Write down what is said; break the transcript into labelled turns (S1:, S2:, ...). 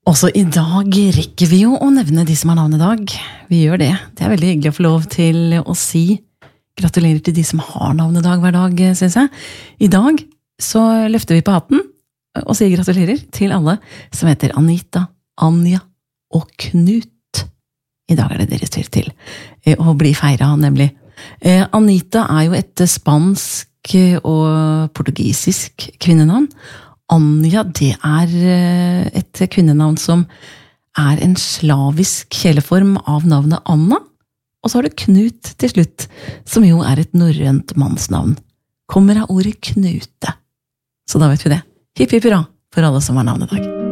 S1: Også i dag rekker vi jo å nevne de som har navnedag. Vi gjør det. Det veldig hyggelig å få lov til å si gratulerer til de som har navnedag hver dag, synes jeg. I dag så løfter vi på hatten og sier gratulerer til alle som heter Anita, Anja og Knut. I dag det deres tur til å bli feiret, nemlig. Anita jo et spansk og portugisisk kvinnenavn. Anja, det et kvinnenavn som en slavisk kjeleform av navnet Anna, og så har du Knut til slutt, som jo et norrønt mannsnavn. Kommer av ordet knute. Så da vet vi det. Hipp hipp hurra for alle som har navnedag.